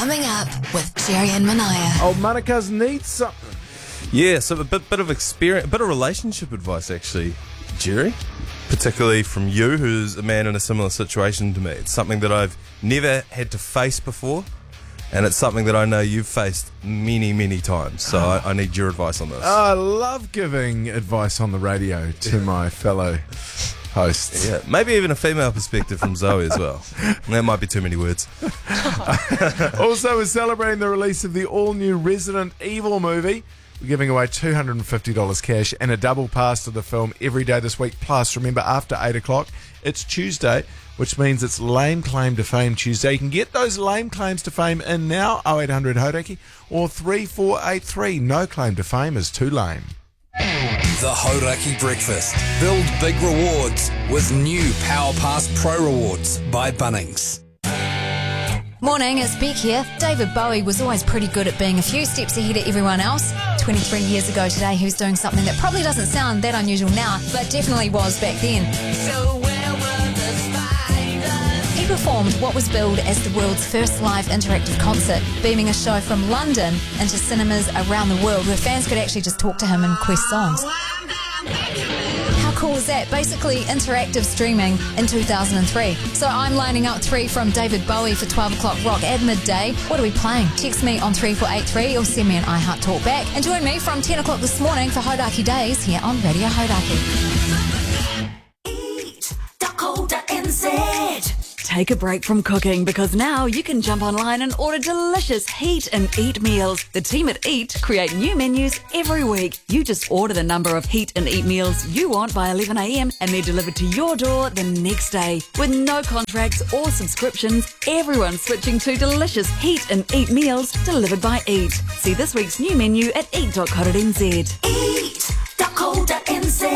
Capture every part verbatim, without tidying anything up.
Coming up with Jerry and Manaya. Oh, Manukau's needs something. Yeah, so a bit, bit of experience, a bit of relationship advice actually, Jerry. Particularly from you, who's a man in a similar situation to me. It's something that I've never had to face before, and it's something that I know you've faced many, many times. So I, I need your advice on this. I love giving advice on the radio to my fellow hosts. Yeah, maybe even a female perspective from Zoe as well. That might be too many words. Also, we're celebrating the release of the all-new Resident Evil movie. We're giving away two hundred fifty dollars cash and a double pass to the film every day this week. Plus, remember, after eight o'clock, it's Tuesday, which means it's Lame Claim to Fame Tuesday. You can get those lame claims to fame in now, oh eight hundred Hodaki, or three four eight three. No claim to fame is too lame. The Hodaki Breakfast. Build big rewards with new Power Pass Pro Rewards by Bunnings. Morning, it's Beck here. David Bowie was always pretty good at being a few steps ahead of everyone else. twenty-three years ago today, he was doing something that probably doesn't sound that unusual now, but definitely was back then. So where were the spiders? He performed what was billed as the world's first live interactive concert, beaming a show from London into cinemas around the world where fans could actually just talk to him and request songs. How cool is that? Basically interactive streaming in two thousand three. So I'm lining up three from David Bowie for twelve o'clock rock at midday. What are we playing? Text me on three four eight three or send me an iHeart talk back. And join me from ten o'clock this morning for Hodaki Days here on Radio Hodaki. eat dot co dot n z. Take a break from cooking because now you can jump online and order delicious Heat and Eat meals. The team at Eat create new menus every week. You just order the number of Heat and Eat meals you want by eleven a m and they're delivered to your door the next day. With no contracts or subscriptions, everyone's switching to delicious Heat and Eat meals delivered by Eat. See this week's new menu at eat dot co dot n z. eat dot co dot n z.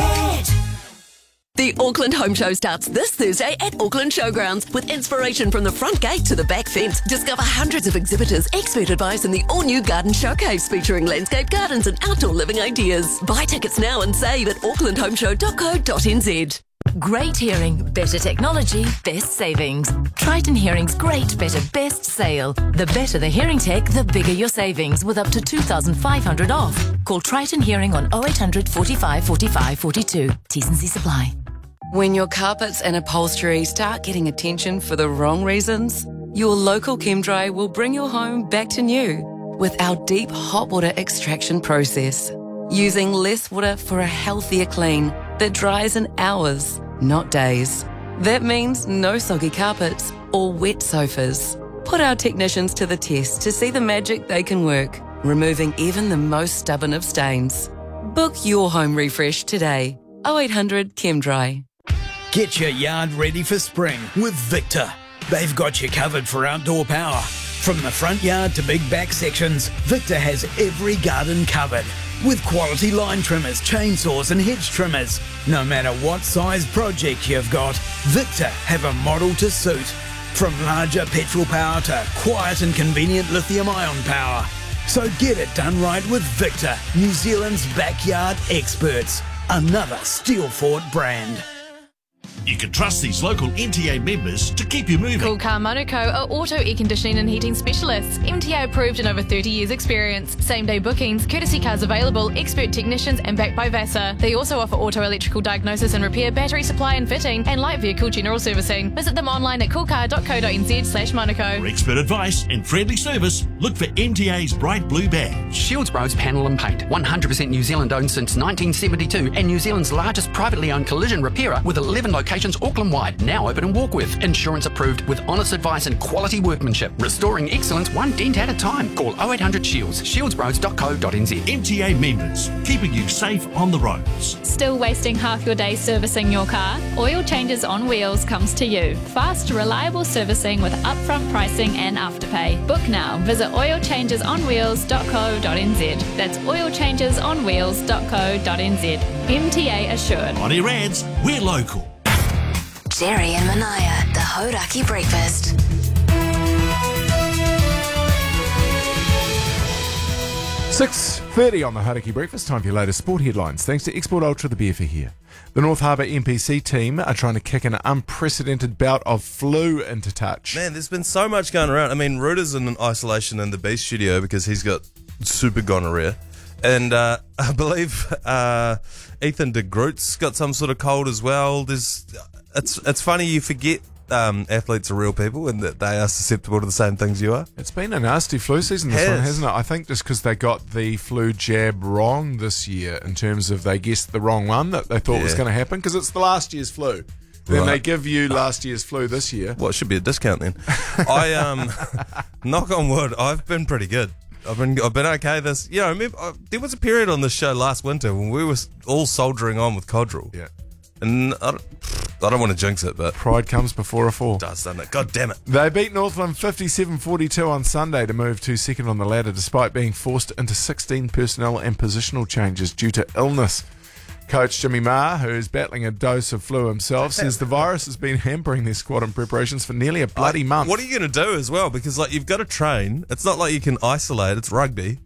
The Auckland Home Show starts this Thursday at Auckland Showgrounds with inspiration from the front gate to the back fence. Discover hundreds of exhibitors, expert advice and the all-new garden showcase featuring landscape gardens and outdoor living ideas. Buy tickets now and save at auckland home show dot co dot n z. Great hearing, better technology, best savings. Triton Hearing's Great, Better, Best sale. The better the hearing tech, the bigger your savings with up to two thousand five hundred dollars off. Call Triton Hearing on oh eight hundred, forty-five, forty-five, forty-two. T's and C's apply. When your carpets and upholstery start getting attention for the wrong reasons, your local ChemDry will bring your home back to new with our deep hot water extraction process. Using less water for a healthier clean that dries in hours, not days. That means no soggy carpets or wet sofas. Put our technicians to the test to see the magic they can work, removing even the most stubborn of stains. Book your home refresh today. oh eight hundred ChemDry. Get your yard ready for spring with Victor. They've got you covered for outdoor power. From the front yard to big back sections, Victor has every garden covered. With quality line trimmers, chainsaws and hedge trimmers. No matter what size project you've got, Victor have a model to suit. From larger petrol power to quiet and convenient lithium-ion power. So get it done right with Victor, New Zealand's backyard experts. Another steel-fought brand. You can trust these local N T A members to keep you moving. Cool Car Manukau are auto air conditioning and heating specialists. M T A approved and over thirty years experience. Same day bookings, courtesy cars available, expert technicians and backed by Vasa. They also offer auto electrical diagnosis and repair, battery supply and fitting, and light vehicle general servicing. Visit them online at coolcar dot co dot n z slash Manukau. For expert advice and friendly service, look for M T A's bright blue badge. Shieldsboro's Panel and Paint, one hundred percent New Zealand owned since nineteen seventy-two and New Zealand's largest privately owned collision repairer with eleven locations Auckland-wide, now open and walk with. Insurance approved with honest advice and quality workmanship. Restoring excellence one dent at a time. Call oh eight hundred Shields, shieldsroads dot co dot n z. M T A members, keeping you safe on the roads. Still wasting half your day servicing your car? Oil Changes on Wheels comes to you. Fast, reliable servicing with upfront pricing and afterpay. Book now. Visit oil changes on wheels dot co dot n z. That's oil changes on wheels dot co dot n z. M T A assured. On air ads, we're local. Jerry and Manaya, the Hodaki Breakfast. six thirty on the Hauraki Breakfast. Time for your latest sport headlines. Thanks to Export Ultra, the beer for here. The North Harbour N P C team are trying to kick an unprecedented bout of flu into touch. Man, there's been so much going around. I mean, Ruder's in isolation in the B studio because he's got super gonorrhea. And uh, I believe uh, Ethan de Groot's got some sort of cold as well. There's, it's it's funny, you forget um, athletes are real people and that they are susceptible to the same things you are. It's been a nasty flu season, this Has. one, hasn't it? I think just because they got the flu jab wrong this year in terms of they guessed the wrong one that they thought Yeah. was going to happen because it's the last year's flu. Then Right. they give you last year's flu this year. Well, it should be a discount then. I um, knock on wood, I've been pretty good. I've been I've been okay. This, you know, remember, uh, there was a period on this show last winter when we were all soldiering on with Codral. Yeah, and I don't, I don't want to jinx it, but pride comes before a fall. It does, doesn't it? God damn it! They beat Northland fifty-seven forty-two on Sunday to move to second on the ladder despite being forced into sixteen personnel and positional changes due to illness. Coach Jimmy Marr, who's battling a dose of flu himself, says the virus has been hampering their squad in preparations for nearly a bloody month. What are you going to do as well? Because like you've got to train. It's not like you can isolate. It's rugby.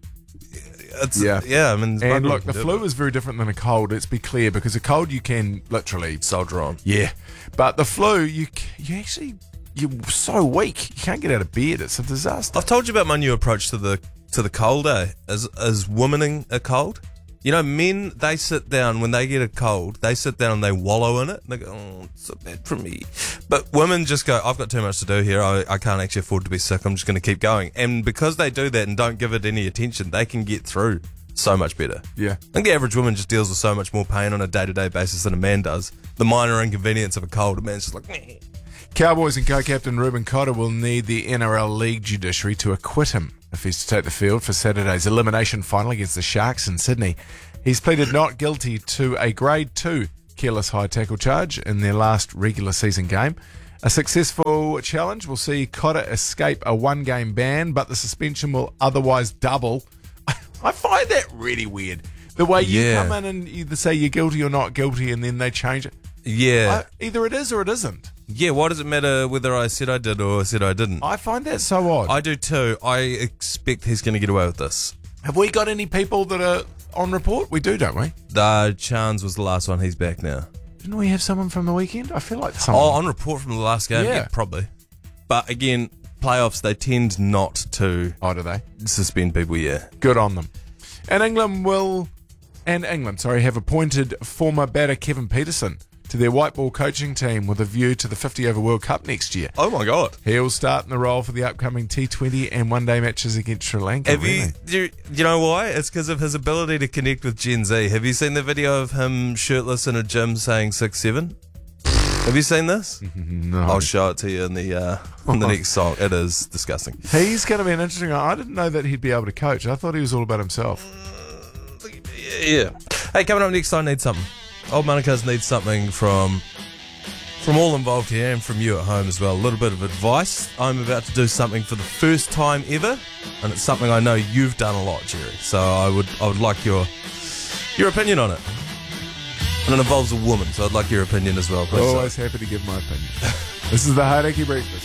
It's, Yeah, yeah. I mean, it's and rugby look, we the can do flu it. is very different than a cold. Let's be clear, because a cold you can literally soldier on. Yeah, but the flu, you c- you actually you're so weak, you can't get out of bed. It's a disaster. I've told you about my new approach to the to the cold, eh? As as womaning a cold. You know, men, they sit down when they get a cold, they sit down and they wallow in it. And they go, oh, it's so bad for me. But women just go, I've got too much to do here. I, I can't actually afford to be sick. I'm just going to keep going. And because they do that and don't give it any attention, they can get through so much better. Yeah. I think the average woman just deals with so much more pain on a day-to-day basis than a man does. The minor inconvenience of a cold, a man's just like, meh. Cowboys and co-captain Ruben Cotter will need the N R L League judiciary to acquit him if he's to take the field for Saturday's elimination final against the Sharks in Sydney. He's pleaded not guilty to a Grade two careless high tackle charge in their last regular season game. A successful challenge will see Cotter escape a one-game ban, but the suspension will otherwise double. I find that really weird. The way you Yeah. come in and either say you're guilty or not guilty and then they change it. Yeah. I, either it is or it isn't. Yeah, why does it matter whether I said I did or said I didn't? I find that so odd. I do too. I expect he's going to get away with this. Have we got any people that are on report? We do, don't we? Uh, Chance was the last one. He's back now. Didn't we have someone from the weekend? I feel like someone. Oh, on report from the last game? Yeah. Yeah, probably. But again, playoffs, they tend not to Oh, do they? suspend people, yeah. Good on them. And England will, and England, sorry, have appointed former batter Kevin Peterson to their white ball coaching team with a view to the fifty over World Cup next year. Oh my God. He'll start in the role for the upcoming T twenty and one day matches against Sri Lanka. Have you, really. do you, you know why? It's because of his ability to connect with Gen Z. Have you seen the video of him shirtless in a gym saying six seven? Have you seen this? No. I'll show it to you in the uh, on the next song. It is disgusting. He's going to be an interesting one. I didn't know that he'd be able to coach. I thought he was all about himself. Yeah. Hey, coming up next, I need something. Old Manukau's needs something from from all involved here and from you at home as well. A little bit of advice. I'm about to do something for the first time ever, and it's something I know you've done a lot, Jerry. So I would I would like your your opinion on it. And it involves a woman, so I'd like your opinion as well. Please. Always happy to give my opinion. This is the Hauraki Breakfast.